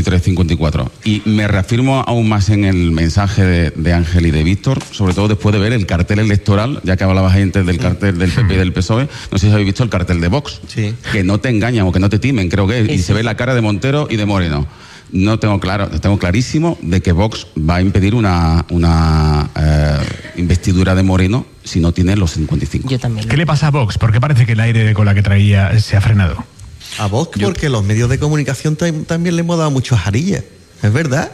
354. Y me reafirmo aún más en el mensaje de Ángel y de Víctor, sobre todo después de ver el cartel electoral, ya que hablabas antes del cartel del PP y del PSOE, no sé si habéis visto el cartel de Vox, sí. Que no te engañan o que no te timen, creo que es, y se ve la cara de Montero y de Moreno. No tengo clarísimo de que Vox va a impedir una investidura de Moreno si no tiene los 55. Yo también. ¿Qué le pasa a Vox? Porque parece que el aire de cola que traía se ha frenado. A Vox porque los medios de comunicación también le hemos dado muchas jarillas, es verdad.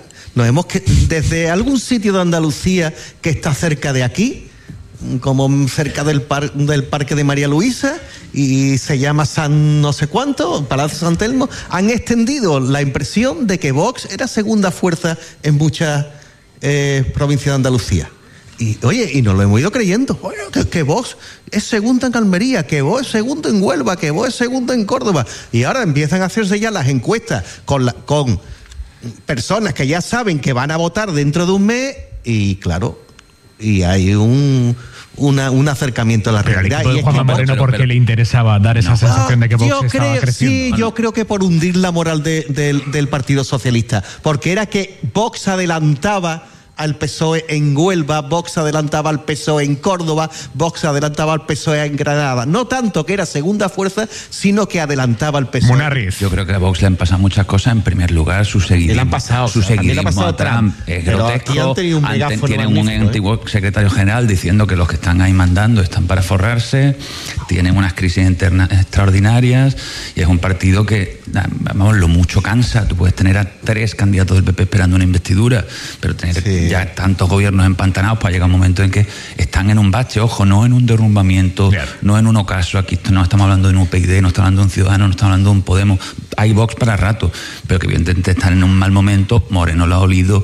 Desde algún sitio de Andalucía que está cerca de aquí, como cerca del parque de María Luisa, y se llama San no sé cuánto, Palacio San Telmo, han extendido la impresión de que Vox era segunda fuerza en muchas provincias de Andalucía. Y oye, y nos lo hemos ido creyendo. Oye, que Vox es segunda en Almería, que Vox es segundo en Huelva, que Vox es segundo en Córdoba. Y ahora empiezan a hacerse ya las encuestas con personas que ya saben que van a votar dentro de un mes, y claro, y hay un acercamiento a la realidad. Y Juanma Moreno, porque le interesaba dar esa sensación de que Vox estaba creciendo. Sí, yo creo que por hundir la moral del Partido Socialista, porque era que Vox adelantaba al PSOE en Huelva, Vox adelantaba al PSOE en Córdoba, Vox adelantaba al PSOE en Granada. No tanto que era segunda fuerza, sino que adelantaba al PSOE. Munarriz. Yo creo que a Vox le han pasado muchas cosas. En primer lugar, su seguidismo a Trump es grotesco. Tienen un antiguo secretario general diciendo que los que están ahí mandando están para forrarse, tienen unas crisis internas extraordinarias, y es un partido que, vamos, lo mucho cansa. Tú puedes tener a 3 candidatos del PP esperando una investidura, pero tener ya tantos gobiernos empantanados, para llegar un momento en que están en un bache, ojo, no en un derrumbamiento, no en un ocaso. Aquí no estamos hablando de un UPyD, no estamos hablando de un Ciudadanos, no estamos hablando de un Podemos. Hay Vox para rato, pero que evidentemente están en un mal momento. Moreno lo ha olido,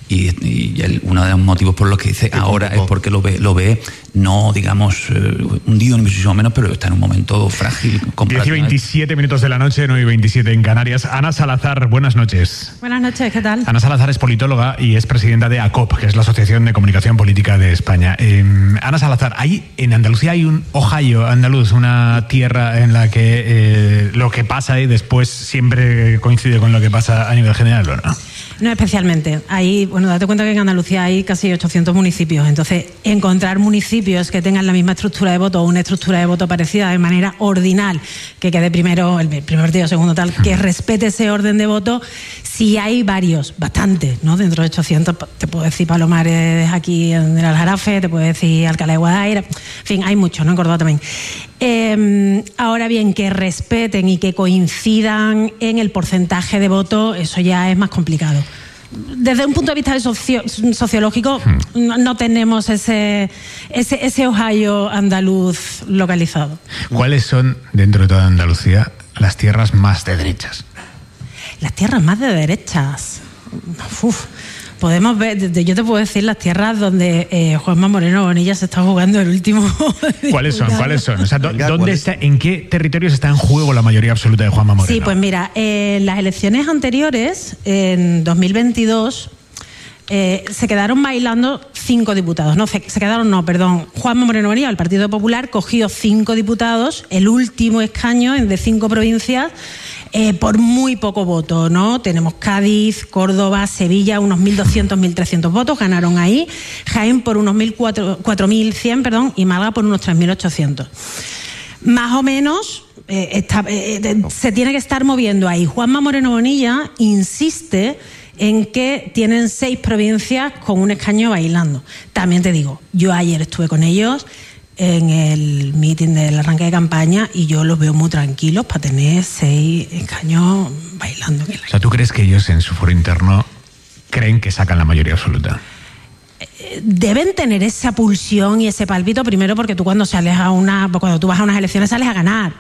y uno de los motivos por los que dice ahora es porque lo ve no, digamos, hundido ni muchísimo menos, pero está en un momento frágil. 10 y 27 minutos de la noche, 9 y 27 en Canarias. Ana Salazar, buenas noches. Buenas noches, ¿qué tal? Ana Salazar es politóloga y es presidenta de ACOP, que es la Asociación de Comunicación Política de España. Ana Salazar, en Andalucía hay un Ohio andaluz, una tierra en la que lo que pasa y después siempre coincide con lo que pasa a nivel general, ¿o no? No especialmente. Date cuenta que en Andalucía hay casi 800 municipios. Entonces, encontrar municipios que tengan la misma estructura de voto o una estructura de voto parecida de manera ordinal, que quede primero el primer partido, segundo tal, que respete ese orden de voto, sí hay varios, bastantes, ¿no? Dentro de 800, te puedo decir Palomares aquí en el Aljarafe, te puedo decir Alcalá de Guadaira, en fin, hay muchos, ¿no? En Córdoba también. Ahora bien, que respeten y que coincidan en el porcentaje de voto, eso ya es más complicado. Desde un punto de vista sociológico, no tenemos ese Ohio andaluz localizado. ¿Cuáles son, dentro de toda Andalucía, las tierras más de derechas? Las tierras más de derechas. Podemos ver, yo te puedo decir las tierras donde Juanma Moreno Bonilla se está jugando el último. ¿Cuáles son? O sea, ¿en qué territorios está en juego la mayoría absoluta de Juanma Moreno? Sí, pues mira, en las elecciones anteriores, en 2022, se quedaron bailando 5 diputados. Juanma Moreno Bonilla, el Partido Popular, cogió 5 diputados, el último escaño de 5 provincias, por muy poco voto, ¿no? Tenemos Cádiz, Córdoba, Sevilla, unos 1.200, 1.300 votos, ganaron ahí. Jaén por unos 4.100, y Málaga por unos 3.800. Más o menos se tiene que estar moviendo ahí. Juanma Moreno Bonilla insiste en que tienen 6 provincias con un escaño bailando. También te digo, yo ayer estuve con ellos en el meeting del arranque de campaña y yo los veo muy tranquilos para tener 6 escaños bailando. O sea, ¿tú crees que ellos en su foro interno creen que sacan la mayoría absoluta? Deben tener esa pulsión y ese palpito, primero porque tú cuando tú vas a unas elecciones sales a ganar.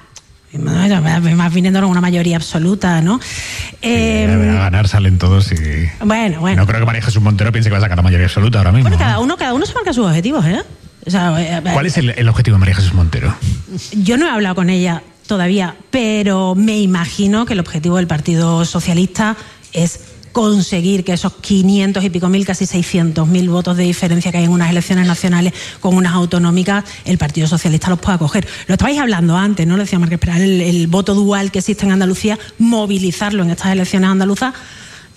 Más viniendo con una mayoría absoluta, ¿no? A ganar salen todos y... Bueno. No creo que María Jesús Montero piense que va a sacar la mayoría absoluta ahora mismo. Bueno, cada uno se marca sus objetivos, ¿eh? O sea, ¿cuál es el objetivo de María Jesús Montero? Yo no he hablado con ella todavía, pero me imagino que el objetivo del Partido Socialista es conseguir que esos 500 y pico mil, casi 600.000 votos de diferencia que hay en unas elecciones nacionales con unas autonómicas, el Partido Socialista los pueda coger. Lo estabais hablando antes, ¿no? Lo decía Márquez Peral, el voto dual que existe en Andalucía, movilizarlo en estas elecciones andaluzas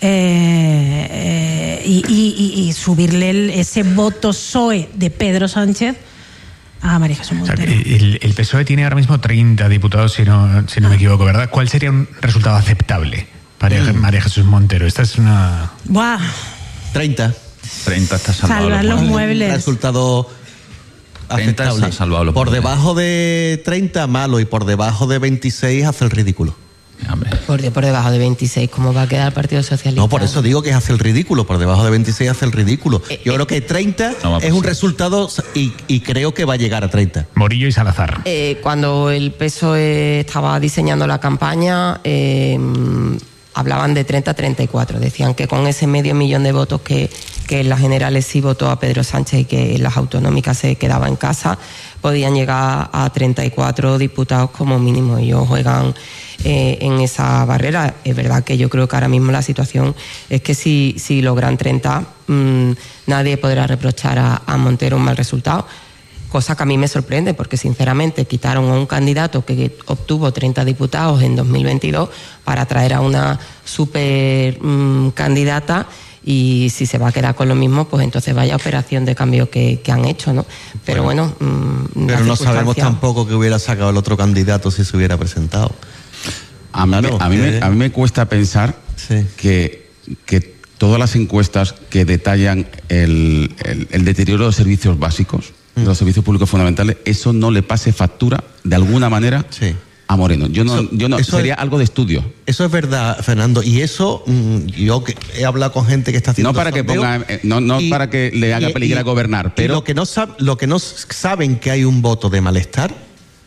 y subirle ese voto PSOE de Pedro Sánchez a María Jesús Montero. O sea, el PSOE tiene ahora mismo 30 diputados, si no me equivoco, ¿verdad? ¿Cuál sería un resultado aceptable para María Jesús Montero? Esta es una... ¡Buah! 30 está salvado. Salvar los muebles. Resultado aceptable. Por debajo de 30, malo, y por debajo de 26 hace el ridículo. Por debajo de 26, ¿cómo va a quedar el Partido Socialista? No, por eso digo que hace el ridículo. Por debajo de 26 hace el ridículo. Yo creo que 30 es un resultado y creo que va a llegar a 30. Morillo y Salazar. Cuando el PSOE estaba diseñando la campaña, hablaban de 30-34. Decían que con ese 500.000 de votos que en las generales sí votó a Pedro Sánchez y que en las autonómicas se quedaba en casa, podían llegar a 34 diputados como mínimo. Ellos juegan en esa barrera. Es verdad que yo creo que ahora mismo la situación es que si logran 30, nadie podrá reprochar a Montero un mal resultado, cosa que a mí me sorprende, porque sinceramente quitaron a un candidato que obtuvo 30 diputados en 2022 para traer a una super candidata, y si se va a quedar con lo mismo, pues entonces vaya operación de cambio que han hecho, ¿no? Pero bueno, pero no sabemos tampoco que hubiera sacado el otro candidato si se hubiera presentado. A mí me cuesta pensar que todas las encuestas que detallan el deterioro de los servicios básicos, de los servicios públicos fundamentales, eso no le pase factura de alguna manera a Moreno. Eso sería algo de estudio. Eso es verdad, Fernando, y eso yo que he hablado con gente que está haciendo no para que le haga peligrar gobernar, pero lo que no saben que hay un voto de malestar.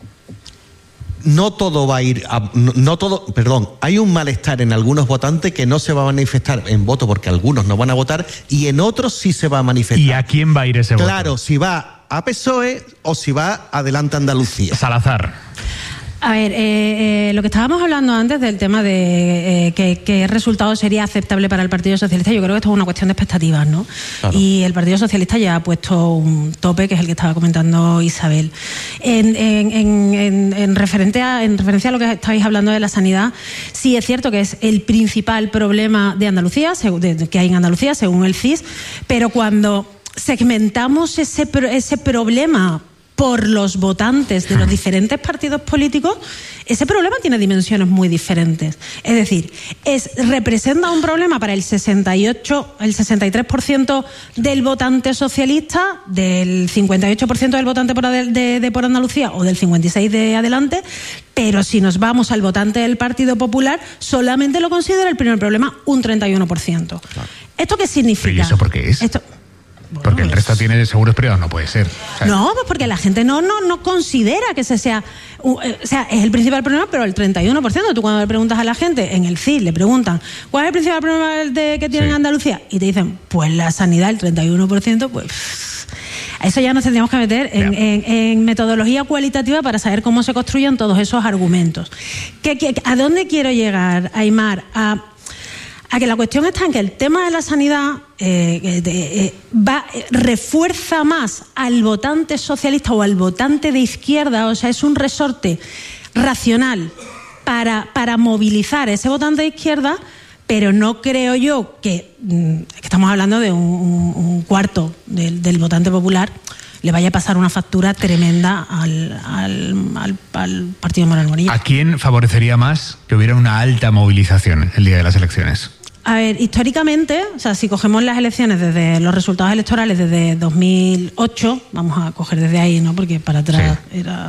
No todo va a ir hay un malestar en algunos votantes que no se va a manifestar en voto porque algunos no van a votar y en otros sí se va a manifestar. ¿Y a quién va a ir ese voto? Claro, si va a PSOE o si va a Adelante Andalucía. Salazar. A ver, lo que estábamos hablando antes del tema de qué resultado sería aceptable para el Partido Socialista, yo creo que esto es una cuestión de expectativas, ¿no? Claro. Y el Partido Socialista ya ha puesto un tope, que es el que estaba comentando Isabel. En referencia a lo que estáis hablando de la sanidad, sí es cierto que es el principal problema de Andalucía, que hay en Andalucía, según el CIS, pero cuando segmentamos ese problema por los votantes de los diferentes partidos políticos, ese problema tiene dimensiones muy diferentes. Es decir, representa un problema para el 63% del votante socialista, del 58% del votante por Andalucía o del 56% de Adelante, pero si nos vamos al votante del Partido Popular, solamente lo considera el primer problema un 31%. Claro. ¿Esto qué significa? ¿Y eso por qué es? Porque el resto tiene seguros privados, no puede ser. O sea, no, pues porque la gente no considera que ese sea... O sea, es el principal problema, pero el 31%. Tú cuando le preguntas a la gente, en el CID le preguntan, ¿cuál es el principal problema que tiene en Andalucía? Y te dicen, pues la sanidad, el 31%, pues... A eso ya nos tendríamos que meter en metodología cualitativa para saber cómo se construyen todos esos argumentos. ¿A dónde quiero llegar, Aimar? A que la cuestión está en que el tema de la sanidad refuerza más al votante socialista o al votante de izquierda, o sea, es un resorte racional para movilizar a ese votante de izquierda, pero no creo yo que estamos hablando de un cuarto del votante popular, le vaya a pasar una factura tremenda al Partido Manuel Morillo. ¿A quién favorecería más que hubiera una alta movilización el día de las elecciones? A ver, históricamente, o sea, si cogemos las elecciones desde los resultados electorales desde 2008, vamos a coger desde ahí, ¿no? Porque para atrás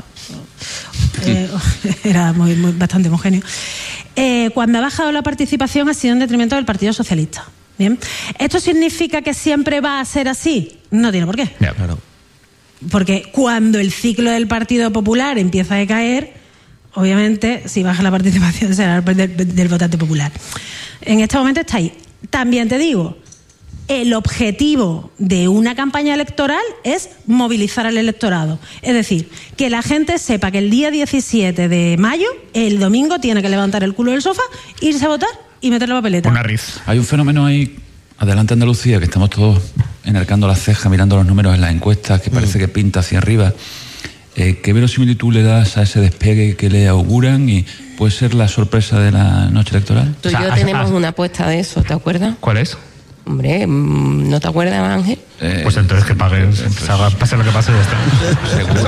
era bastante homogéneo. Cuando ha bajado la participación ha sido en detrimento del Partido Socialista. ¿Bien? ¿Esto significa que siempre va a ser así? No tiene por qué. Ya, claro. Porque cuando el ciclo del Partido Popular empieza a decaer, obviamente, si baja la participación será del votante popular. En este momento está ahí. También te digo, el objetivo de una campaña electoral es movilizar al electorado. Es decir, que la gente sepa que el día 17 de mayo, el domingo, tiene que levantar el culo del sofá, irse a votar y meter la papeleta. Una riz. Hay un fenómeno ahí, Adelante Andalucía, que estamos todos enarcando las cejas, mirando los números en las encuestas, que parece que pinta hacia arriba. ¿Qué verosimilitud le das a ese despegue que le auguran y puede ser la sorpresa de la noche electoral? Tú y yo tenemos una apuesta de eso, ¿te acuerdas? ¿Cuál es? Hombre, ¿no te acuerdas, Ángel? Pues entonces que pague, pase lo que pase, ya está.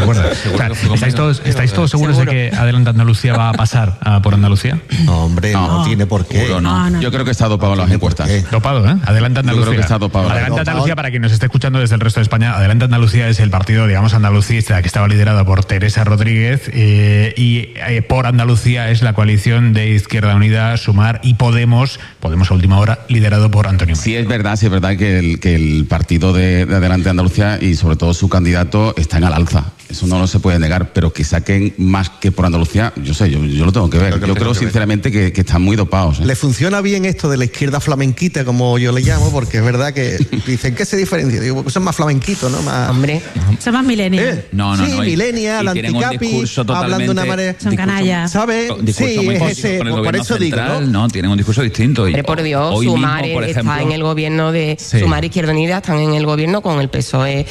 Seguro. ¿Estáis todos seguros de que Adelante Andalucía va a pasar por Andalucía? No, hombre, no tiene por qué. No. Yo creo que está dopado las encuestas. Dopado, ¿eh? Adelante Andalucía. Yo creo que está dopado. Adelante Andalucía, para quien nos esté escuchando desde el resto de España, Adelante Andalucía es el partido, digamos, andalucista, que estaba liderado por Teresa Rodríguez, y por Andalucía es la coalición de Izquierda Unida, Sumar y Podemos a última hora, liderado por Antonio Maño. Sí es verdad que el partido de Adelante Andalucía y sobre todo su candidato están al alza. Eso no se puede negar, pero que saquen más que por Andalucía, yo lo tengo que ver. Yo creo sinceramente que están muy dopados. Le funciona bien esto de la izquierda flamenquita, como yo le llamo, porque es verdad que dicen que se diferencia. Digo, pues son más flamenquitos, ¿no? Más... Hombre, son más millennials. No. Sí, millennials, anticapi, hablando de una manera... Son canallas. ¿Sabes? Sí, por eso central, digo, ¿no? Tienen un discurso distinto. Hombre, por Dios, Sumar está en el gobierno de... Sumar y Izquierda Unida están en el gobierno con el PSOE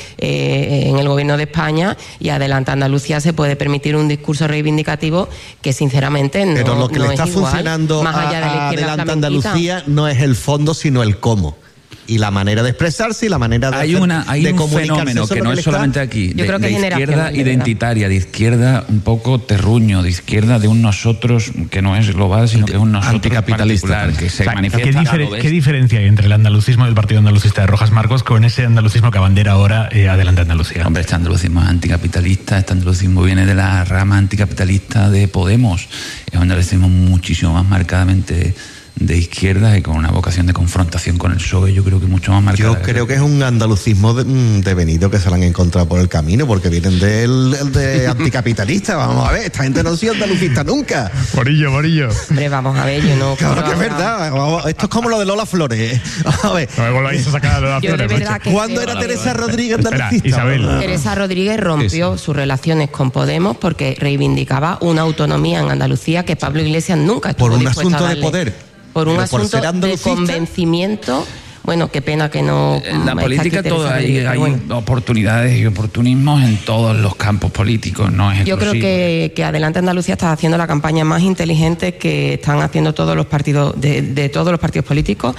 en el gobierno de España, y Adelante Andalucía se puede permitir un discurso reivindicativo que sinceramente no es igual. Pero lo que le está funcionando más allá de la izquierda Adelante Andalucía no es el fondo, sino el cómo. Y la manera de expresarse y la manera de hay un fenómeno que no es solamente aquí, yo creo que de izquierda identitaria, de izquierda un poco terruño, de izquierda de un nosotros que no es global, sino que es un nosotros particular, que se manifiesta. ¿Qué diferencia hay entre el andalucismo del Partido Andalucista de Rojas Marcos con ese andalucismo que abandera ahora Adelante Andalucía? Hombre, este andalucismo es anticapitalista, este andalucismo viene de la rama anticapitalista de Podemos, es un andalucismo muchísimo más marcadamente de izquierda y con una vocación de confrontación con el PSOE, yo creo que mucho más marcada. Yo creo que es un andalucismo devenido que se lo han encontrado por el camino, porque vienen de anticapitalista. Vamos a ver, esta gente no ha sido andalucista nunca. Morillo. Hombre, vamos a ver, yo no... Claro que es verdad. Esto es como lo de Lola Flores. A ver. No me sacar Lola Flores. ¿Cuándo era Teresa Rodríguez andalucista? Isabel. Teresa Rodríguez rompió sus relaciones con Podemos porque reivindicaba una autonomía en Andalucía que Pablo Iglesias nunca estuvo dispuesto a darle. Por un asunto de poder. Por un asunto de convencimiento. Bueno, qué pena que no... En la política hay oportunidades y oportunismos en todos los campos políticos, no es yo creo que Adelante Andalucía está haciendo la campaña más inteligente que están haciendo todos los partidos, de todos los partidos políticos.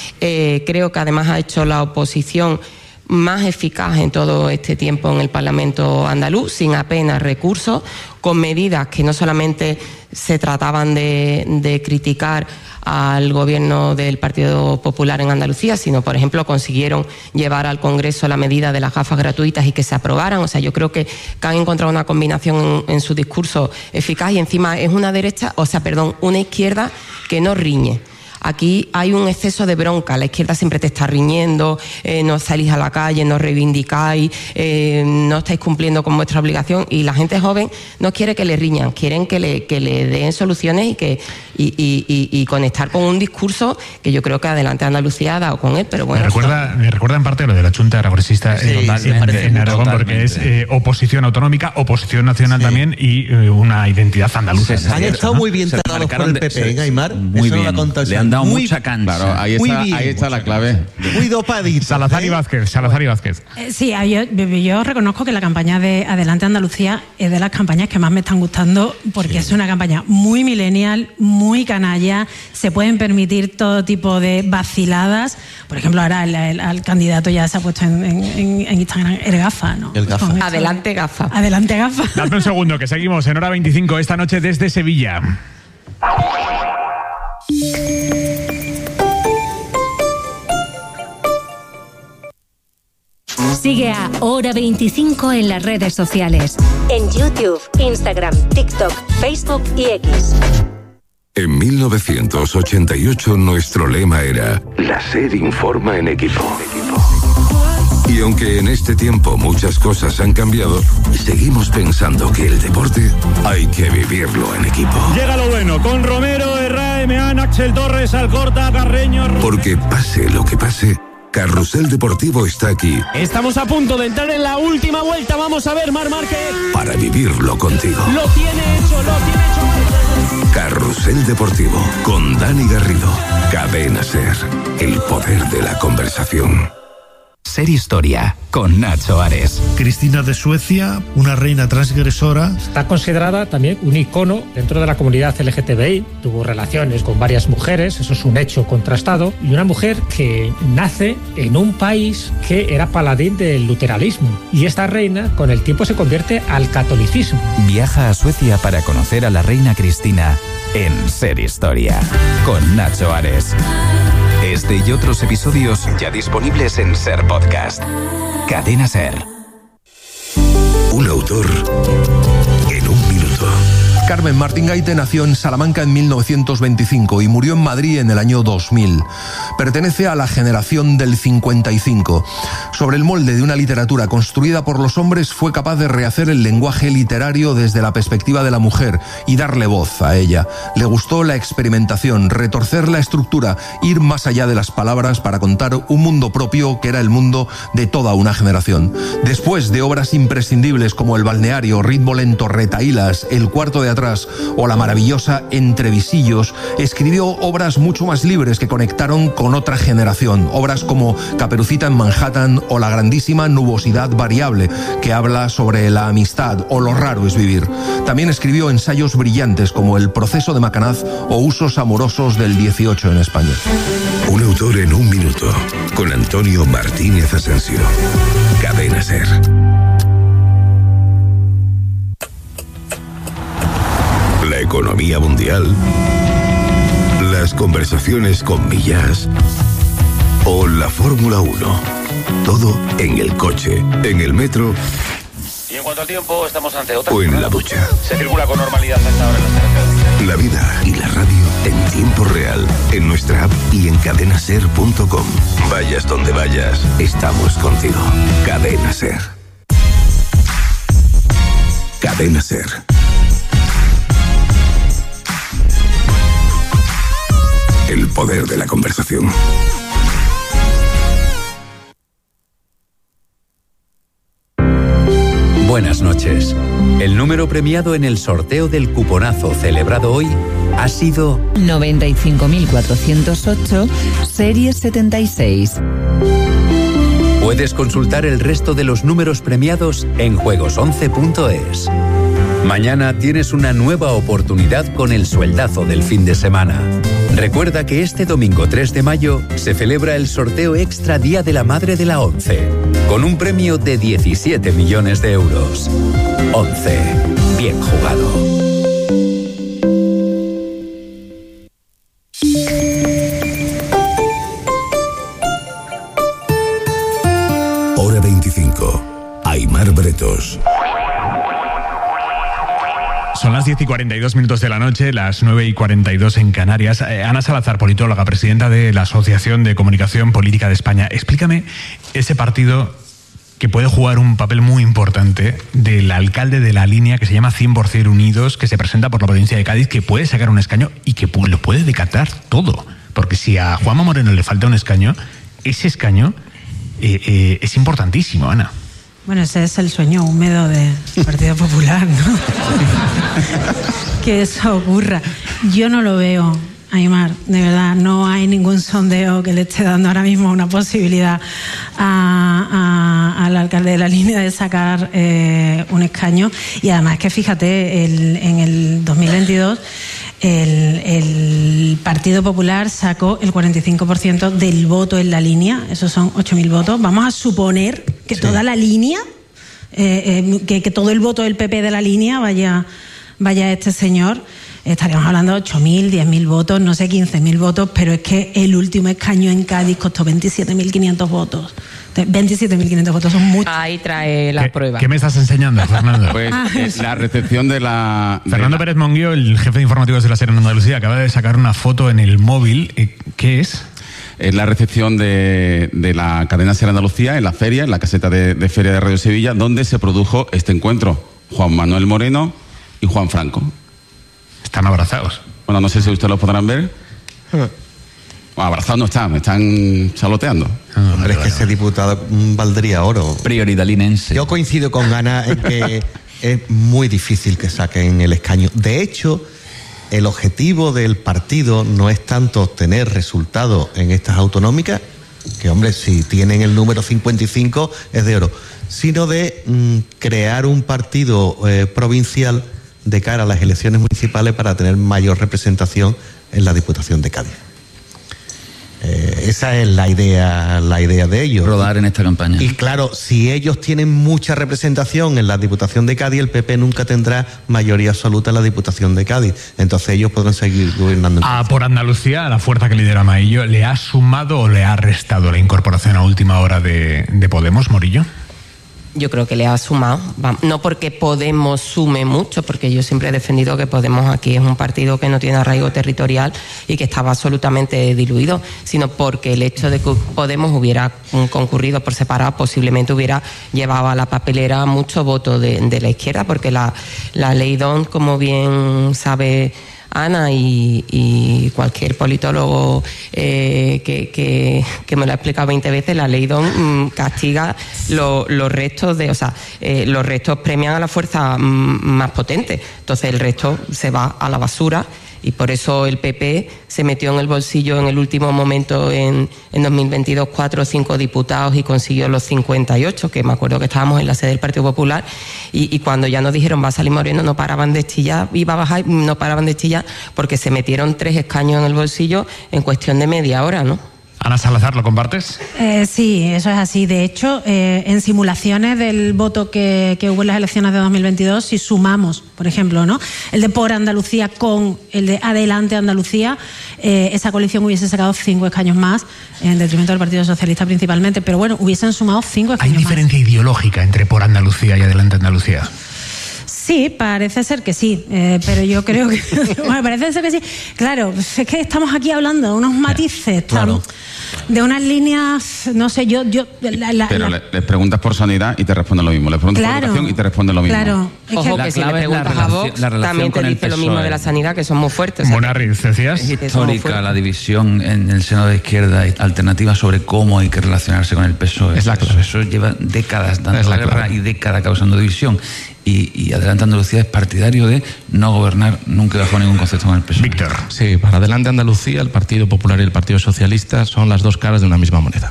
Creo que además ha hecho la oposición más eficaz en todo este tiempo en el Parlamento andaluz, sin apenas recursos, con medidas que no solamente se trataban de criticar al gobierno del Partido Popular en Andalucía, sino, por ejemplo, consiguieron llevar al Congreso la medida de las gafas gratuitas y que se aprobaran. O sea, yo creo que han encontrado una combinación en su discurso eficaz, y encima es una izquierda que no riñe. Aquí hay un exceso de bronca, la izquierda siempre te está riñendo, no salís a la calle, no reivindicáis, no estáis cumpliendo con vuestra obligación, y la gente joven no quiere que le riñan, quieren que le den soluciones y conectar con un discurso que yo creo que Adelante Andalucía ha dado con él, pero bueno. Me recuerda en parte lo de la Chunta Aragonesista en Aragón, porque es oposición autonómica, oposición nacional también, y una identidad andaluza. Han estado muy bien tratados por el PP, Aymar. Muy bien, le han dado mucha cancha. Claro, ahí está la clave. Muy dopadito. Salazar y Vázquez. Sí, yo reconozco que la campaña de Adelante Andalucía es de las campañas que más me están gustando, porque es una campaña muy millennial, muy canalla, se pueden permitir todo tipo de vaciladas. Por ejemplo, ahora el candidato ya se ha puesto en Instagram el gafa, ¿no? El gafa. Adelante gafa. Adelante gafa. Dame un segundo, que seguimos en Hora 25 esta noche desde Sevilla. Sigue a Hora 25 en las redes sociales. En YouTube, Instagram, TikTok, Facebook y X. En 1988 nuestro lema era: la SER informa en equipo. Y aunque en este tiempo muchas cosas han cambiado, seguimos pensando que el deporte hay que vivirlo en equipo. Llega lo bueno, con Romero, Herrera, Emeán, Axel Torres, Alcorta, Carreño... Porque pase lo que pase, Carrusel Deportivo está aquí. Estamos a punto de entrar en la última vuelta. Vamos a ver, Marc Márquez. Para vivirlo contigo. Lo tiene hecho. Carrusel Deportivo, con Dani Garrido. Cadena SER, el poder de la conversación. Ser Historia, con Nacho Ares. Cristina de Suecia, una reina transgresora. Está considerada también un icono dentro de la comunidad LGTBI. Tuvo relaciones con varias mujeres, eso es un hecho contrastado. Y una mujer que nace en un país que era paladín del luteranismo. Y esta reina, con el tiempo, se convierte al catolicismo. Viaja a Suecia para conocer a la reina Cristina en Ser Historia, con Nacho Ares. Este y otros episodios ya disponibles en Ser Podcast. Cadena Ser. Un autor en un minuto. Carmen Martín Gaite nació en Salamanca en 1925 y murió en Madrid en el año 2000. Pertenece a la generación del 55. Sobre el molde de una literatura construida por los hombres, fue capaz de rehacer el lenguaje literario desde la perspectiva de la mujer y darle voz a ella. Le gustó la experimentación, retorcer la estructura, ir más allá de las palabras para contar un mundo propio que era el mundo de toda una generación. Después de obras imprescindibles como El balneario, Ritmo lento, Retahílas, El cuarto de atrás o la maravillosa Entre visillos, escribió obras mucho más libres que conectaron con otra generación. Obras como Caperucita en Manhattan o la grandísima Nubosidad variable, que habla sobre la amistad o lo raro es vivir. También escribió ensayos brillantes como El proceso de Macanaz o Usos amorosos del 18 en España. Un autor en un minuto, con Antonio Martínez Asensio. Cadena Ser. La economía mundial, las conversaciones con Millás o la Fórmula 1. Todo en el coche, en el metro. Y en cuanto al tiempo, estamos ante otra. O en la ducha. Se circula con normalidad hasta ahora en las carreteras. La vida y la radio en tiempo real, en nuestra app y en cadenaser.com. Vayas donde vayas, estamos contigo. Cadena Ser. Cadena Ser. El poder de la conversación. Buenas noches. El número premiado en el sorteo del cuponazo celebrado hoy ha sido 95.408, serie 76. Puedes consultar el resto de los números premiados en juegos11.es. Mañana tienes una nueva oportunidad con el sueldazo del fin de semana. Recuerda que este domingo 3 de mayo se celebra el sorteo extra Día de la Madre de la ONCE, con un premio de 17 millones de euros. ONCE. Bien jugado. Hora 25. Aimar Bretos. Son las 10:42 de la noche, las 9:42 en Canarias. Ana Salazar, politóloga, presidenta de la Asociación de Comunicación Política de España. Explícame ese partido que puede jugar un papel muy importante del alcalde de la línea que se llama 100% Unidos, que se presenta por la provincia de Cádiz, que puede sacar un escaño y que lo puede decatar todo. Porque si a Juanma Moreno le falta un escaño, ese escaño es importantísimo, Ana. Bueno, ese es el sueño húmedo del Partido Popular, ¿no? Que eso ocurra. Yo no lo veo, Aimar, de verdad. No hay ningún sondeo que le esté dando ahora mismo una posibilidad al alcalde de la línea de sacar un escaño. Y además que fíjate, en el 2022 el Partido Popular sacó el 45% del voto en la línea. Esos son 8.000 votos. Vamos a suponer que toda la línea, que todo el voto del PP de la línea vaya a este señor. Estaríamos hablando de 8.000, 10.000 votos, no sé, 15.000 votos, pero es que el último escaño en Cádiz costó 27.500 votos. 27.500 votos son muchos. Ahí trae la prueba. ¿Qué me estás enseñando, Fernando? Pues la recepción de la... Fernando Pérez Monguío, el jefe de informativos de la SER en Andalucía, acaba de sacar una foto en el móvil. ¿Qué es? Es la recepción de la cadena SER Andalucía en la feria, en la caseta de Feria de Radio Sevilla, donde se produjo este encuentro. Juan Manuel Moreno y Juan Franco. Están abrazados. Bueno, no sé si ustedes lo podrán ver. Bueno, abrazados no están, me están saloteando. Hombre, es que ese diputado valdría oro. Prioridad linense. Yo coincido con Ana en que es muy difícil que saquen el escaño. De hecho, el objetivo del partido no es tanto obtener resultados en estas autonómicas, que hombre, si tienen el número 55 es de oro, sino de crear un partido provincial de cara a las elecciones municipales para tener mayor representación en la Diputación de Cádiz. Esa es la idea de ellos. Rodar en esta campaña. Y claro, si ellos tienen mucha representación en la Diputación de Cádiz, el PP nunca tendrá mayoría absoluta en la Diputación de Cádiz. Entonces ellos podrán seguir gobernando. Por Andalucía, la fuerza que lidera Maillo, ¿le ha sumado o le ha restado la incorporación a última hora de Podemos, Morillo? Yo creo que le ha sumado, no porque Podemos sume mucho, porque yo siempre he defendido que Podemos aquí es un partido que no tiene arraigo territorial y que estaba absolutamente diluido, sino porque el hecho de que Podemos hubiera concurrido por separado posiblemente hubiera llevado a la papelera mucho voto de la izquierda, porque la ley DONT, como bien sabe Ana y cualquier politólogo que me lo ha explicado 20 veces, la ley DONT castiga los restos los restos premian a la fuerza más potente, entonces el resto se va a la basura. Y por eso el PP se metió en el bolsillo en el último momento en 2022 4 o 5 diputados y consiguió los 58, que me acuerdo que estábamos en la sede del Partido Popular y cuando ya nos dijeron va a salir Moreno no paraban de chillar, iba a bajar, no paraban de chillar porque se metieron 3 escaños en el bolsillo en cuestión de media hora, ¿no? Ana Salazar, ¿lo compartes? Sí, eso es así. De hecho, en simulaciones del voto que hubo en las elecciones de 2022, si sumamos, por ejemplo, ¿no?, el de Por Andalucía con el de Adelante Andalucía, esa coalición hubiese sacado 5 escaños más, en detrimento del Partido Socialista principalmente, pero bueno, hubiesen sumado 5 escaños más. ¿Hay diferencia ideológica entre Por Andalucía y Adelante Andalucía? Sí, parece ser que sí, pero yo creo que... bueno, parece ser que sí. Claro, es que estamos aquí hablando de unos matices, claro, de unas líneas, no sé, Pero les preguntas por sanidad y te responden lo mismo. Les preguntas por educación y te responden lo mismo. Claro. Ojo, que si le preguntas a Vox, también te dice lo mismo de la sanidad, que son muy fuertes. Munarriz, decías. Histórica la división en el seno de izquierda, alternativa sobre cómo hay que relacionarse con el PSOE. Es la clave. Eso lleva décadas dando guerra y décadas causando división. Y Adelante Andalucía es partidario de no gobernar nunca bajo ningún concepto con el PSOE. Víctor. Sí, para Adelante Andalucía, el Partido Popular y el Partido Socialista son las dos caras de una misma moneda.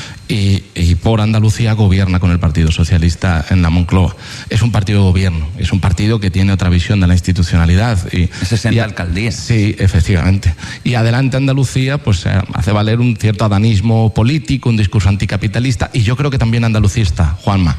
Y Por Andalucía gobierna con el Partido Socialista en la Moncloa. Es un partido de gobierno, es un partido que tiene otra visión de la institucionalidad. Y 60 alcaldías. Sí, efectivamente. Y Adelante Andalucía pues hace valer un cierto adanismo político, un discurso anticapitalista, y yo creo que también andalucista, Juanma.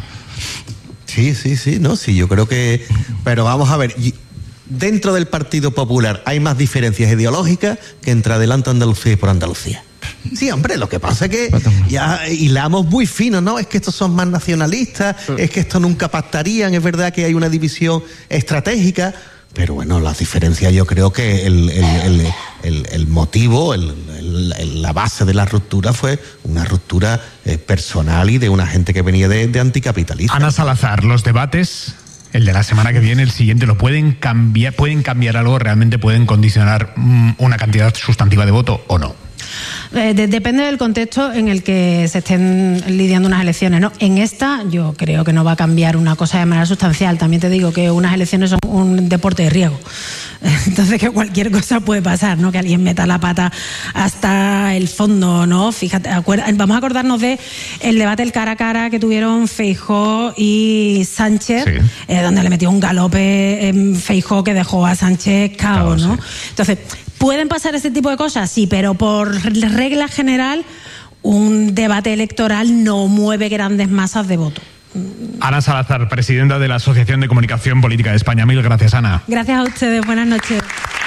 Sí, yo creo que... Pero vamos a ver, dentro del Partido Popular hay más diferencias ideológicas que entre Adelante Andalucía y Por Andalucía. Sí, hombre, lo que pasa es que ya hilamos muy fino, ¿no? Es que estos son más nacionalistas, es que estos nunca pactarían, es verdad que hay una división estratégica, pero bueno, las diferencias, yo creo que el motivo, la base de la ruptura fue una ruptura personal y de una gente que venía de anticapitalistas. Ana Salazar, los debates, el de la semana que viene, el siguiente, ¿lo pueden cambiar algo? ¿Realmente pueden condicionar una cantidad sustantiva de voto o no? Depende del contexto en el que se estén lidiando unas elecciones, ¿no? En esta yo creo que no va a cambiar una cosa de manera sustancial. También te digo que unas elecciones son un deporte de riesgo. Entonces que cualquier cosa puede pasar, ¿no? Que alguien meta la pata hasta el fondo, ¿no? Fíjate, vamos a acordarnos de el debate del cara a cara que tuvieron Feijóo y Sánchez, sí, donde le metió un galope Feijóo que dejó a Sánchez cao, ¿no? Sí. Entonces, ¿pueden pasar ese tipo de cosas? Sí, pero por regla general, un debate electoral no mueve grandes masas de voto. Ana Salazar, presidenta de la Asociación de Comunicación Política de España. Mil gracias, Ana. Gracias a ustedes. Buenas noches.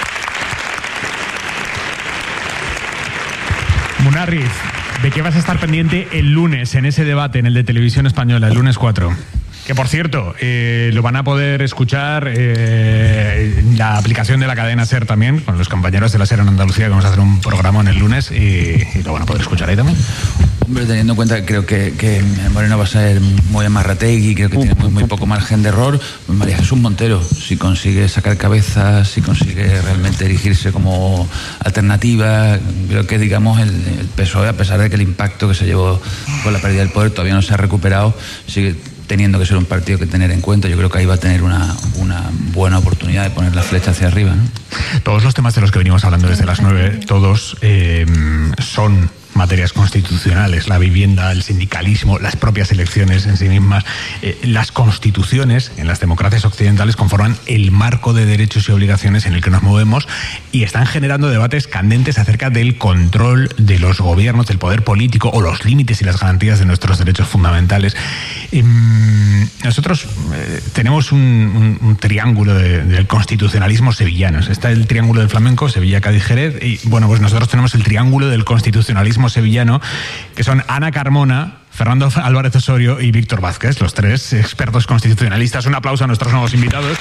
Munarriz, ¿de qué vas a estar pendiente el lunes en ese debate, en el de Televisión Española, el lunes 4? Que, por cierto, lo van a poder escuchar en la aplicación de la cadena SER también, con los compañeros de la SER en Andalucía, que vamos a hacer un programa en el lunes y lo van a poder escuchar ahí también. Hombre, teniendo en cuenta que creo que Moreno va a ser muy amarrategui, creo que tiene muy poco margen de error, pues María Jesús Montero, si consigue sacar cabezas, si consigue realmente erigirse como alternativa, creo que, digamos, el PSOE, a pesar de que el impacto que se llevó con la pérdida del poder todavía no se ha recuperado, sigue teniendo que ser un partido que tener en cuenta. Yo creo que ahí va a tener una buena oportunidad de poner la flecha hacia arriba, ¿no? Todos los temas de los que venimos hablando desde las 9, todos son materias constitucionales, la vivienda, el sindicalismo, las propias elecciones en sí mismas. Las constituciones en las democracias occidentales conforman el marco de derechos y obligaciones en el que nos movemos y están generando debates candentes acerca del control de los gobiernos, del poder político o los límites y las garantías de nuestros derechos fundamentales. Nosotros tenemos un triángulo del constitucionalismo sevillano. Está el triángulo del flamenco, Sevilla, Cádiz, Jerez, y bueno, pues nosotros tenemos el triángulo del constitucionalismo sevillano, que son Ana Carmona, Fernando Álvarez Osorio y Víctor Vázquez, los tres expertos constitucionalistas. Un aplauso a nuestros nuevos invitados.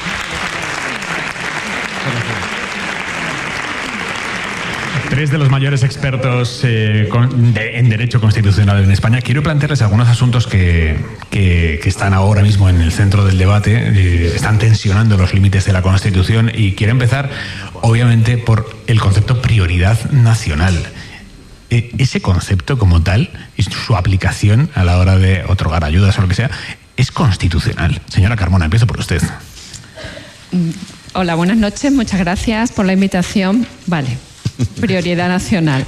Tres de los mayores expertos en derecho constitucional en España. Quiero plantearles algunos asuntos que están ahora mismo en el centro del debate, están tensionando los límites de la Constitución, y quiero empezar, obviamente, por el concepto prioridad nacional. Ese concepto como tal y su aplicación a la hora de otorgar ayudas o lo que sea, ¿es constitucional? Señora Carmona, empiezo por usted. Hola, buenas noches, muchas gracias por la invitación. Vale. Prioridad nacional.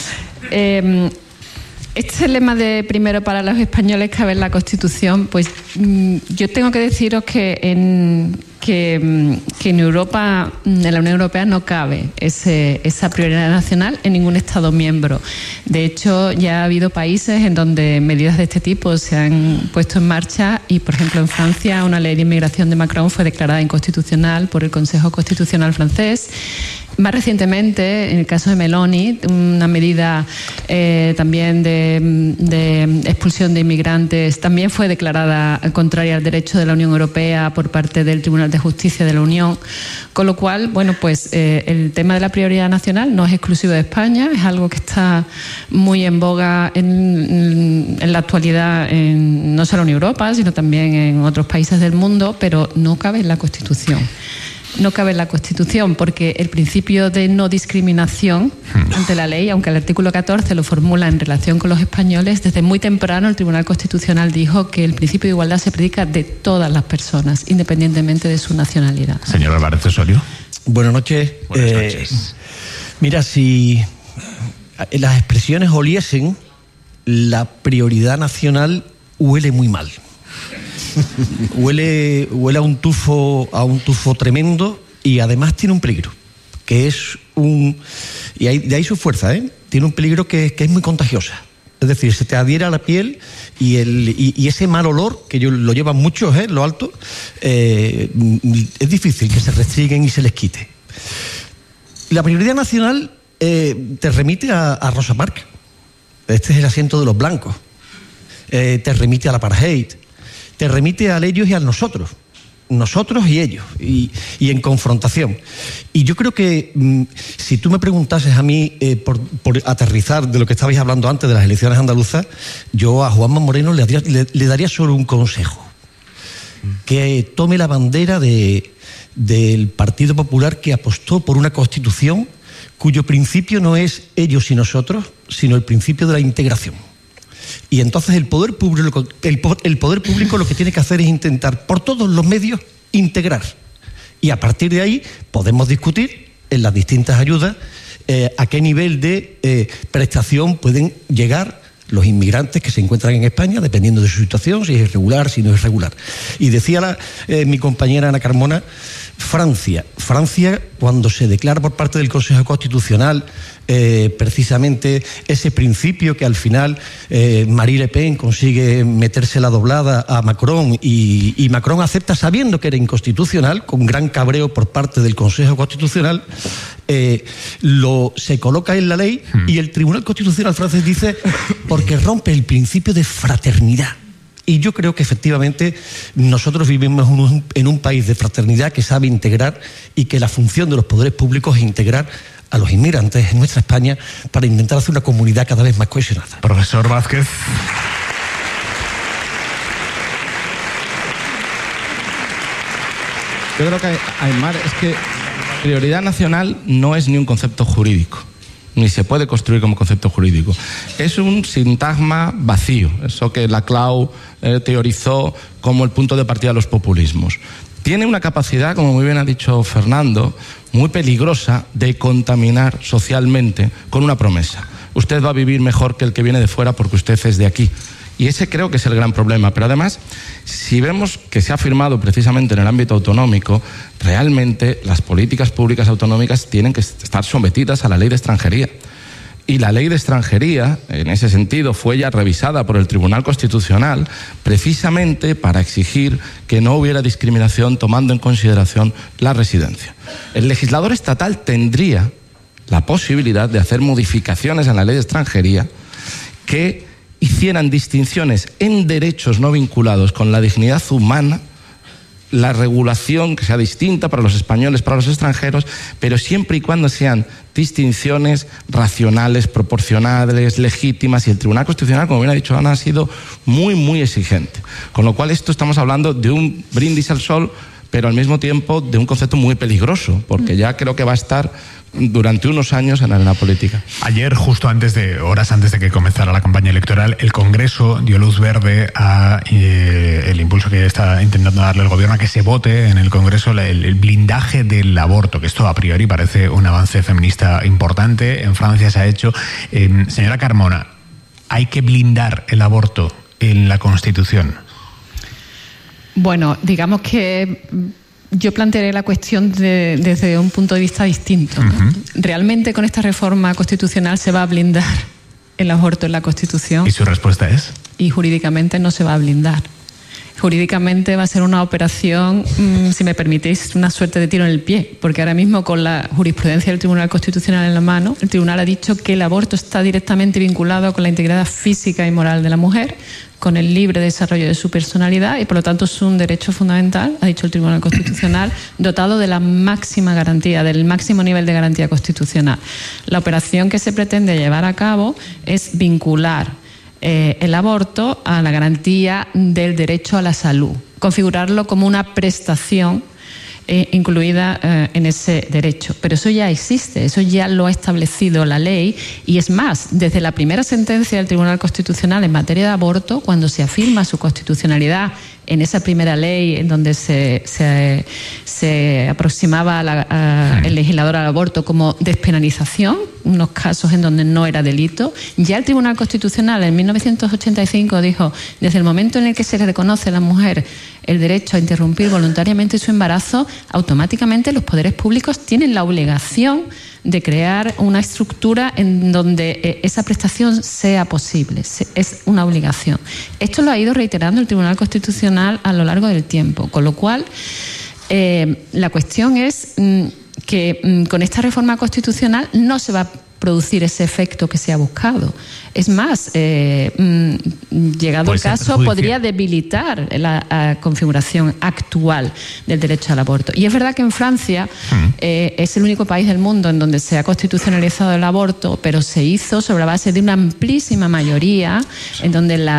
Este lema de primero para los españoles cabe en la Constitución, pues yo tengo que deciros que en Europa, en la Unión Europea, no cabe esa prioridad nacional en ningún Estado miembro. De hecho, ya ha habido países en donde medidas de este tipo se han puesto en marcha y, por ejemplo, en Francia, una ley de inmigración de Macron fue declarada inconstitucional por el Consejo Constitucional francés. Más recientemente, en el caso de Meloni, una medida también de expulsión de inmigrantes también fue declarada contraria al derecho de la Unión Europea por parte del Tribunal de Justicia de la Unión. Con lo cual, bueno, pues el tema de la prioridad nacional no es exclusivo de España, es algo que está muy en boga en la actualidad, no solo en Europa, sino también en otros países del mundo, pero no cabe en la Constitución. No cabe en la Constitución porque el principio de no discriminación ante la ley, aunque el artículo 14 lo formula en relación con los españoles, desde muy temprano el Tribunal Constitucional dijo que el principio de igualdad se predica de todas las personas, independientemente de su nacionalidad. Señor Álvarez Osorio. Buenas noches. Buenas noches. Mira, si las expresiones oliesen, la prioridad nacional huele muy mal. Huele a un tufo tremendo, y además tiene un peligro, que es y de ahí su fuerza, tiene un peligro que es muy contagiosa. Es decir, se te adhiere a la piel y ese mal olor, que lo llevan muchos, lo alto, es difícil que se restringen y se les quite. La prioridad nacional te remite a Rosa Parks. Este es el asiento de los blancos. Te remite al apartheid. Te remite a ellos y a nosotros y ellos, y en confrontación. Y yo creo que si tú me preguntases a mí por aterrizar de lo que estabais hablando antes de las elecciones andaluzas, yo a Juanma Moreno le daría solo un consejo: que tome la bandera del Partido Popular, que apostó por una Constitución cuyo principio no es ellos y nosotros, sino el principio de la integración. Y entonces el poder público lo que tiene que hacer es intentar por todos los medios integrar. Y a partir de ahí podemos discutir en las distintas ayudas a qué nivel de prestación pueden llegar los inmigrantes que se encuentran en España, dependiendo de su situación, si es irregular, si no es regular. Y decía mi compañera Ana Carmona, Francia, cuando se declara por parte del Consejo Constitucional precisamente ese principio que al final Marine Le Pen consigue meterse la doblada a Macron, y Macron acepta sabiendo que era inconstitucional, con gran cabreo por parte del Consejo Constitucional, se coloca en la ley, y el Tribunal Constitucional francés dice porque rompe el principio de fraternidad. Y yo creo que efectivamente nosotros vivimos en un país de fraternidad que sabe integrar, y que la función de los poderes públicos es integrar a los inmigrantes en nuestra España para intentar hacer una comunidad cada vez más cohesionada. Profesor Vázquez. Yo creo que, Aymar, es que prioridad nacional no es ni un concepto jurídico, ni se puede construir como concepto jurídico. Es un sintagma vacío, eso que Laclau teorizó como el punto de partida de los populismos. Tiene una capacidad, como muy bien ha dicho Fernando, muy peligrosa de contaminar socialmente con una promesa. usted va a vivir mejor que el que viene de fuera porque usted es de aquí. Y ese creo que es el gran problema. Pero además, si vemos que se ha firmado precisamente en el ámbito autonómico, realmente las políticas públicas autonómicas tienen que estar sometidas a la ley de extranjería. Y la ley de extranjería, en ese sentido, fue ya revisada por el Tribunal Constitucional precisamente para exigir que no hubiera discriminación tomando en consideración la residencia. El legislador estatal tendría la posibilidad de hacer modificaciones en la ley de extranjería que hicieran distinciones en derechos no vinculados con la dignidad humana, la regulación que sea distinta para los españoles, para los extranjeros, pero siempre y cuando sean distinciones racionales, proporcionales, legítimas, y el Tribunal Constitucional, como bien ha dicho Ana, ha sido muy, muy exigente. Con lo cual esto estamos hablando de un brindis al sol, pero al mismo tiempo de un concepto muy peligroso, porque ya creo que va a estar durante unos años en la arena política. Ayer, horas antes de que comenzara la campaña electoral, el Congreso dio luz verde a el impulso que está intentando darle el gobierno a que se vote en el Congreso el blindaje del aborto, que esto a priori parece un avance feminista importante. En Francia se ha hecho. Señora Carmona, ¿hay que blindar el aborto en la Constitución? Bueno, digamos que yo plantearé la cuestión desde un punto de vista distinto, ¿no? ¿Realmente con esta reforma constitucional se va a blindar el aborto en la Constitución? ¿Y su respuesta es? Y jurídicamente no se va a blindar. Jurídicamente va a ser una operación, si me permitís, una suerte de tiro en el pie, porque ahora mismo con la jurisprudencia del Tribunal Constitucional en la mano, el Tribunal ha dicho que el aborto está directamente vinculado con la integridad física y moral de la mujer, con el libre desarrollo de su personalidad, y por lo tanto es un derecho fundamental, ha dicho el Tribunal Constitucional, dotado de la máxima garantía, del máximo nivel de garantía constitucional. La operación que se pretende llevar a cabo es vincular el aborto a la garantía del derecho a la salud, configurarlo como una prestación incluida en ese derecho. Pero eso ya existe, eso ya lo ha establecido la ley, y es más, desde la primera sentencia del Tribunal Constitucional en materia de aborto, cuando se afirma su constitucionalidad en esa primera ley en donde se aproximaba el legislador al aborto como despenalización, unos casos en donde no era delito, ya el Tribunal Constitucional en 1985 dijo, desde el momento en el que se le reconoce a la mujer el derecho a interrumpir voluntariamente su embarazo, automáticamente los poderes públicos tienen la obligación de crear una estructura en donde esa prestación sea posible. Es una obligación. Esto lo ha ido reiterando el Tribunal Constitucional a lo largo del tiempo, con lo cual la cuestión es que con esta reforma constitucional no se va a producir ese efecto que se ha buscado. Es más, llegado el caso, podría debilitar la configuración actual del derecho al aborto. Y es verdad que en Francia es el único país del mundo en donde se ha constitucionalizado el aborto, pero se hizo sobre la base de una amplísima mayoría, en donde en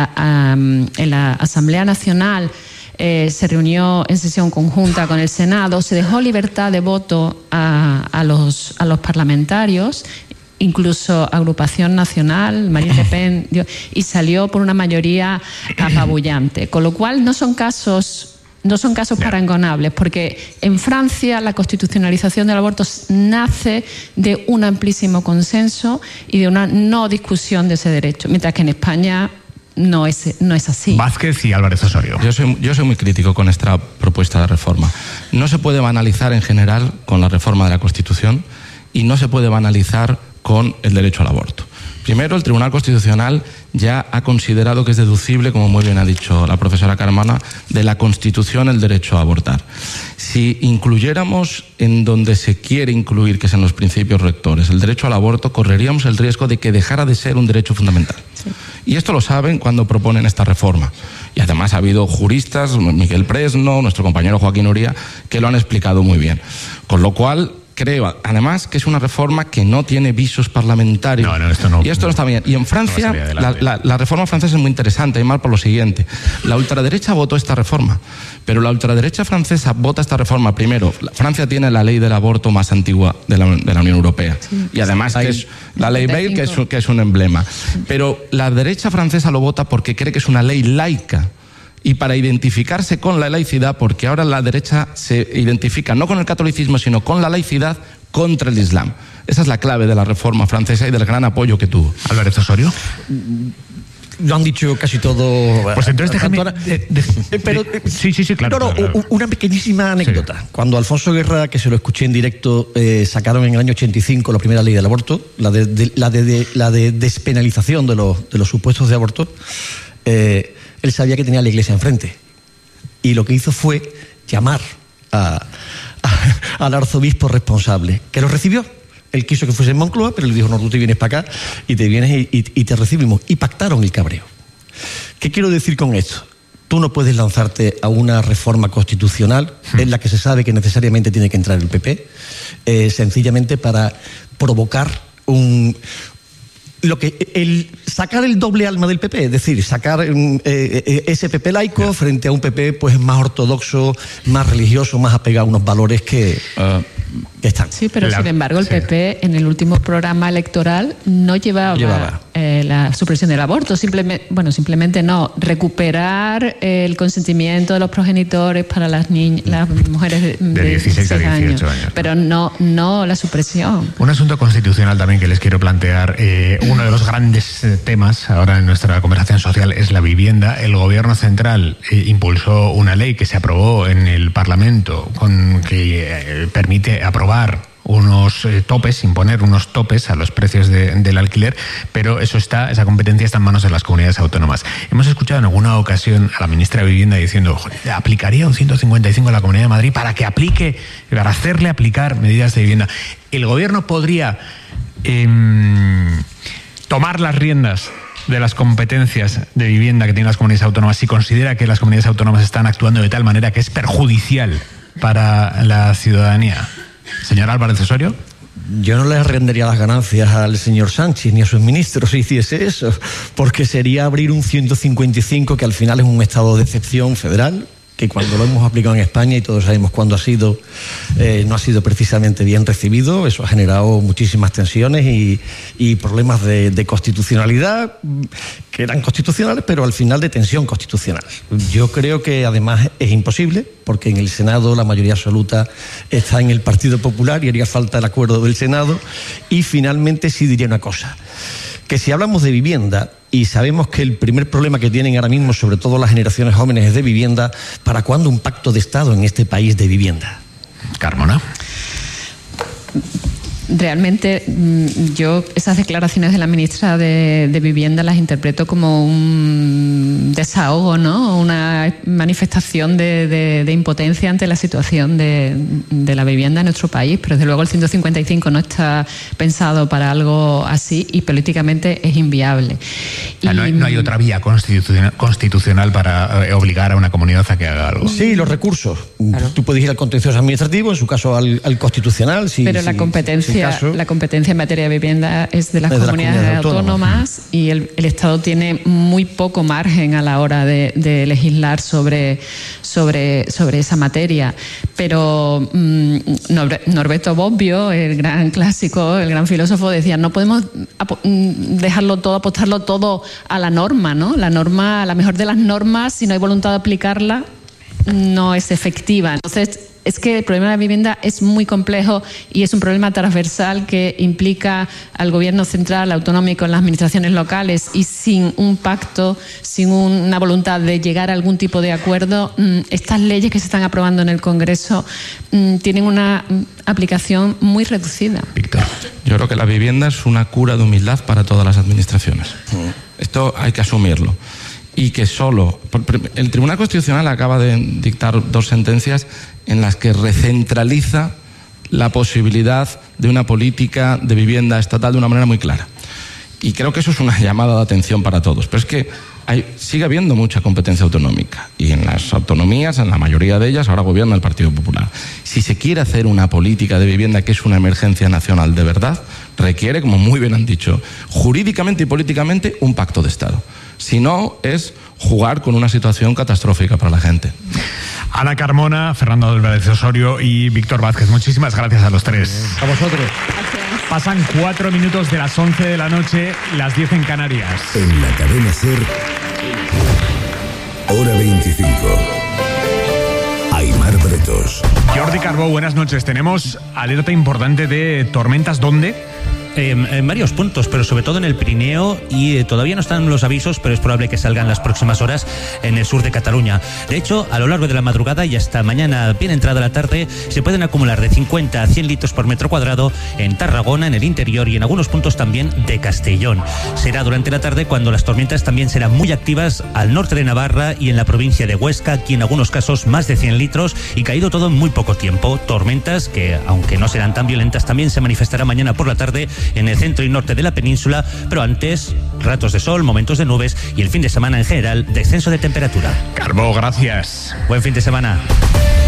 la Asamblea Nacional se reunió en sesión conjunta con el Senado, se dejó libertad de voto a los parlamentarios, incluso Agrupación Nacional, Marine Le Pen, y salió por una mayoría apabullante. Con lo cual no son casos parangonables, porque en Francia la constitucionalización del aborto nace de un amplísimo consenso y de una no discusión de ese derecho, mientras que en España no es así. Vázquez y Álvarez Osorio. Yo soy muy crítico con esta propuesta de reforma. No se puede banalizar en general con la reforma de la Constitución, y no se puede banalizar con el derecho al aborto. Primero, el Tribunal Constitucional ya ha considerado que es deducible, como muy bien ha dicho la profesora Carmona, de la Constitución el derecho a abortar. Si incluyéramos en donde se quiere incluir, que es en los principios rectores, el derecho al aborto, correríamos el riesgo de que dejara de ser un derecho fundamental. Sí. Y esto lo saben cuando proponen esta reforma. Y además ha habido juristas, Miguel Presno, nuestro compañero Joaquín Uría, que lo han explicado muy bien. Con lo cual, creo, además, que es una reforma que no tiene visos parlamentarios. Esto no está bien. Y en Francia, la reforma francesa es muy interesante, y mal por lo siguiente. La ultraderecha votó esta reforma, pero la ultraderecha francesa vota esta reforma. Primero, Francia tiene la ley del aborto más antigua de la Unión Europea. Sí, y además que es la ley Bail, que es un emblema. Pero la derecha francesa lo vota porque cree que es una ley laica, y para identificarse con la laicidad, porque ahora la derecha se identifica no con el catolicismo, sino con la laicidad contra el Islam. Esa es la clave de la reforma francesa y del gran apoyo que tuvo. Álvarez Osorio. Lo han dicho casi todo. Pues entonces déjame... Sí, claro. Claro. Una pequeñísima anécdota. Sí. Cuando Alfonso Guerra, que se lo escuché en directo, sacaron en el año 85 la primera ley del aborto, la de despenalización de los supuestos de aborto, él sabía que tenía la Iglesia enfrente. Y lo que hizo fue llamar al arzobispo responsable, que lo recibió. Él quiso que fuese en Moncloa, pero le dijo, no, tú te vienes para acá y te vienes y te recibimos. Y pactaron el cabreo. ¿Qué quiero decir con esto? Tú no puedes lanzarte a una reforma constitucional en la que se sabe que necesariamente tiene que entrar el PP, sencillamente para provocar sacar el doble alma del PP, es decir, sacar ese PP laico frente a un PP pues más ortodoxo, más religioso, más apegado a unos valores que están. Sí, pero sin embargo el PP en el último programa electoral no llevaba la supresión del aborto, simplemente no, recuperar el consentimiento de los progenitores para las mujeres de 16 a 18 años, pero no la supresión. Un asunto constitucional también que les quiero plantear. Uno de los grandes temas ahora en nuestra conversación social es la vivienda. El gobierno central impulsó una ley que se aprobó en el Parlamento que permite aprobar unos topes, imponer unos topes a los precios del alquiler, pero esa competencia está en manos de las comunidades autónomas. Hemos escuchado en alguna ocasión a la ministra de Vivienda diciendo, aplicaría un 155 a la Comunidad de Madrid para hacerle aplicar medidas de vivienda. El gobierno podría tomar las riendas de las competencias de vivienda que tienen las comunidades autónomas si considera que las comunidades autónomas están actuando de tal manera que es perjudicial para la ciudadanía. Señor Álvarez Osorio. Yo no le rendería las ganancias al señor Sánchez ni a sus ministros si hiciese eso, porque sería abrir un 155 que al final es un estado de excepción federal, que cuando lo hemos aplicado en España, y todos sabemos cuándo no ha sido precisamente bien recibido. Eso ha generado muchísimas tensiones y problemas de constitucionalidad, que eran constitucionales, pero al final de tensión constitucional. Yo creo que además es imposible, porque en el Senado la mayoría absoluta está en el Partido Popular y haría falta el acuerdo del Senado. Y finalmente sí diría una cosa, que si hablamos de vivienda, y sabemos que el primer problema que tienen ahora mismo, sobre todo las generaciones jóvenes, es de vivienda, ¿para cuándo un pacto de Estado en este país de vivienda? Carmona. Realmente yo esas declaraciones de la ministra de Vivienda las interpreto como un desahogo, ¿no? Una manifestación de impotencia ante la situación de la vivienda en nuestro país, pero desde luego el 155 no está pensado para algo así y políticamente es inviable. No hay otra vía constitucional para obligar a una comunidad a que haga algo. Sí, los recursos. Claro. Tú puedes ir al contencioso administrativo, en su caso al constitucional. Pero la competencia en materia de vivienda es de las comunidades autónomas y el Estado tiene muy poco margen a la hora de legislar sobre esa materia. Pero Norberto Bobbio, el gran clásico, el gran filósofo, decía, no podemos dejarlo todo, apostarlo todo a la norma, ¿no? La norma, la mejor de las normas, si no hay voluntad de aplicarla, no es efectiva. Entonces, es que el problema de la vivienda es muy complejo y es un problema transversal que implica al gobierno central, autonómico, las administraciones locales, y sin un pacto, sin una voluntad de llegar a algún tipo de acuerdo, estas leyes que se están aprobando en el Congreso tienen una aplicación muy reducida. Víctor, yo creo que la vivienda es una cura de humildad para todas las administraciones. Esto hay que asumirlo. Y que el Tribunal Constitucional acaba de dictar 2 sentencias en las que recentraliza la posibilidad de una política de vivienda estatal de una manera muy clara. Y creo que eso es una llamada de atención para todos. Pero es que sigue habiendo mucha competencia autonómica. Y en las autonomías, en la mayoría de ellas, ahora gobierna el Partido Popular. Si se quiere hacer una política de vivienda que es una emergencia nacional de verdad, requiere, como muy bien han dicho, jurídicamente y políticamente, un pacto de Estado. Si no, es jugar con una situación catastrófica para la gente. Ana Carmona, Fernando Álvarez Osorio y Víctor Vázquez, muchísimas gracias a los 3. A vosotros. Pasan 4 minutos de las 11 de la noche, las 10 en Canarias. En la cadena SER, hora 25. Aimar Bretos. Jordi Carbó, buenas noches. Tenemos alerta importante de tormentas, ¿dónde? En varios puntos, pero sobre todo en el Pirineo, y todavía no están los avisos, pero es probable que salgan las próximas horas en el sur de Cataluña. De hecho, a lo largo de la madrugada y hasta mañana bien entrada la tarde, se pueden acumular de 50 a 100 litros por metro cuadrado en Tarragona, en el interior y en algunos puntos también de Castellón. Será durante la tarde cuando las tormentas también serán muy activas al norte de Navarra y en la provincia de Huesca, aquí en algunos casos más de 100 litros, y caído todo en muy poco tiempo. Tormentas que, aunque no serán tan violentas, también se manifestarán mañana por la tarde en el centro y norte de la península, pero antes, ratos de sol, momentos de nubes y el fin de semana en general, descenso de temperatura. Carbó, gracias. Buen fin de semana.